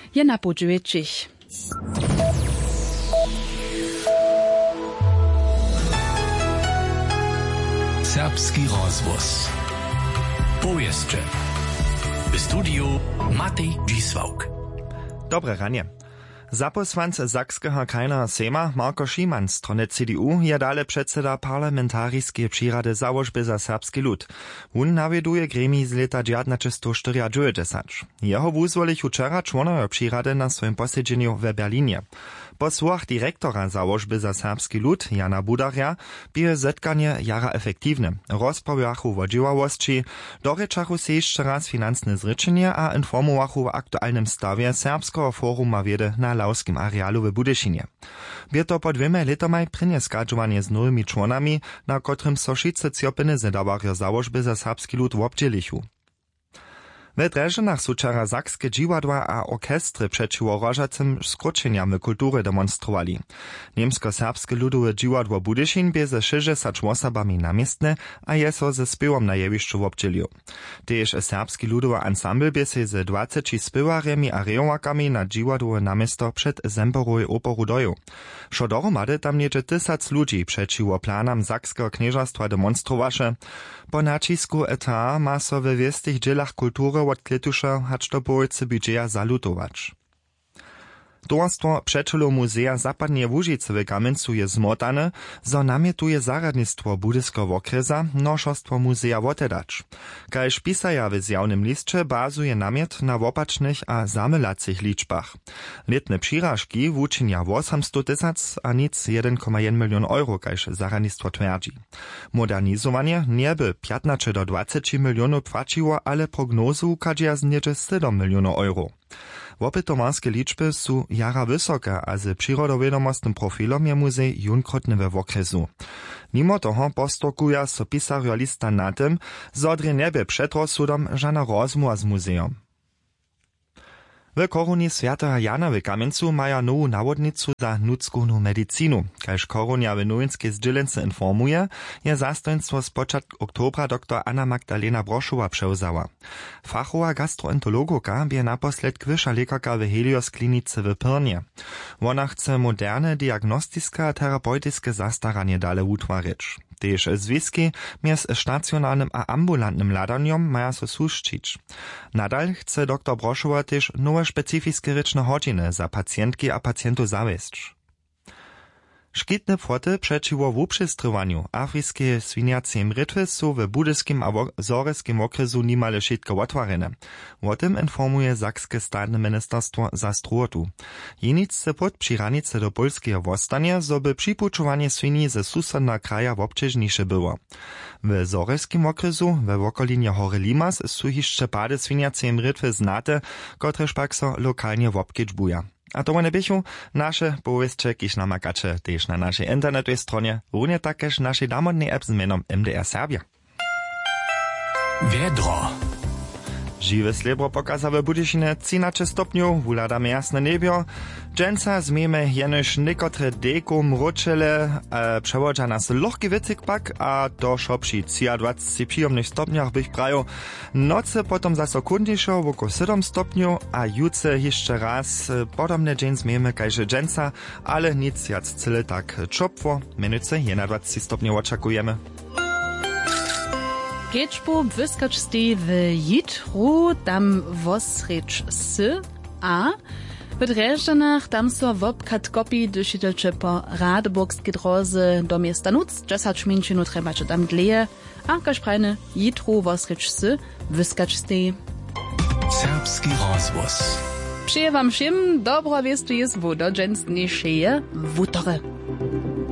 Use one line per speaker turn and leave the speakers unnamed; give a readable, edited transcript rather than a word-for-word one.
je na podźwiečich.
Serbski rozvoz. Powieszcze. W studiu Matej Dzisłauk.
Dobre ranie. Zaposłanc Sakskiego krajnego Sejma Marko Šiman z strony CDU je dale předseda parlamentarijskiej przyrady założby za serbski lud. On nawieduje gremii z leta 1994. Jeho wuzwolich wczoraj członowie przyrady na swoim posiedzeniu w Berlinie. Po słowach dyrektora założby za serbski lud Jana Budarja bije zetkanie jara efektywne. Rozprawiachu o działałości, doryczachu se jeszcze raz finansne zryczenie a informowachu o aktualnym stawie Serbskiego foruma wiedy na Lauskim arealu w Budyszynie. Bie to po 2 letami prynie skadżowanie z nowymi członami, na którym so wszyscy cjopiny zedawario założby za serbski lud w obdzielichu. W Dreżynach su wczoraj sakskie dziwadła a orkestry przeciwko rożacym skróceniam kultury demonstrowali. Niemsko-serbskie ludowe dziwadło Budyszin bie ze 60 osobami namiestne, a je so ze spěwom na jewiszczu w obdzieliu. Tež serbski ludowy ensemble bie se ze 20 spěwarjemi a rejowakami na dziwadłowe namiesto przed Zemperowej operu doju. Šo dohromady tam nieče 1000 ludzi przeciwko planam sakskiego knieżastwa demonstrowaše. Po nacisku ETA ma so we wiestych dzielach kultury od kletusza hacz do połojcy budżeja zalutować. Towarstwo Przeczelo Muzea Zapadnie Łužice w Kamencu je zmotane, zo namietuje zaradnictwo budyskiego okresa noszostwo muzea wotedać. Kajż pisaja w zjawnym listcze bazuje namiet na wopacznych a zamylacych liczbach. Letne przyrażki wuczynia 800 000 a nic 1,1 milion euro, kajż zaradnictwo twierdzi. Modernizowanie nieby 15 do 20 milionów płaciło, ale prognozu ukadzia z niecze 7 milionów euro. Wopytomarskie liczby su jara wysoka, a z przyrodowiadomostnym profilom je muzej junkrotny we okresu. Mimo toho postokuja so pisario lista na tym, zodry niebie przed rozsudom żana rozmowa z muzeum. W koronie Świętego Jana w Kamencu maja nową nawodnicu za nudzkowną medycinu. Kajż koronia w nowinskiej zdzielence informuje, je zastojnictwo z początku oktobra dr Anna Magdalena Broszowa przełzała. Fachowa gastroenterologoka bie naposled wyższa lekarka w Helios klinice w Pyrnie. Ona chce moderne diagnostiske a terapeutyczne zastaranie dale utworzyć. Tež związki między stacjonarnym a ambulantnym ladaniom maja so suszczyć. Nadal chce dr Broszowa też nowe specyficzne ryczne godziny za pacjentki a pacjentów zawieść. Szkitne płoty przeciwko wuprzystrywaniu afryckie swiniacie mrytwy są w budyskim a zoreskim okresu nimale wszystko otwarene. O tym informuje Sakskie státne ministerstwo zastruotu. Jenice pod prziranice do polskiego wostania, zoby przypuczowanie swini ze susedna kraja obciążniejsze było. W zoreskim okresu, we okolinie Hory Limas, są jeszcze pady swiniacie mrytwy znate, kotreż pak so lokalnie wobkiedźbuja. A to one bychu nasze powieście, kiż namakacze też na naszej internetowej stronie, równie takeż naszej damodnej app z menom MDR Serbia.
Wiedro.
Žiwe slebro pokaza w Budyšinie 13 stopniów, wuladamy jasne niebio. Dżęca zmiemy jenož niekotre deko mročele, przewodzia nas lohki wycyk pak, a to szopši 23 przyjemnych stopniach bych prajo. Noce potom za sekundniejszo woko 7 stopniów, a juce jeszcze raz podobne dzień zmiemy kajże dżęca, ale nic jac cyle tak czopwo, minuce 21 stopniów oczekujemy.
Kečpo wyskačstej w Jitru, tam wosrecz s, a w Dreżanach tam so wobkat kopi dušitelče po Radeburgskie drozy do miasta Nuc, 10 minut trebače tam dleje, a kaž prajne Jitru wosrecz s, wyskačstej.
Serbski rozvoz.
Przyje wam všim dobro wiestu jest do dżęsniejšeje wutory.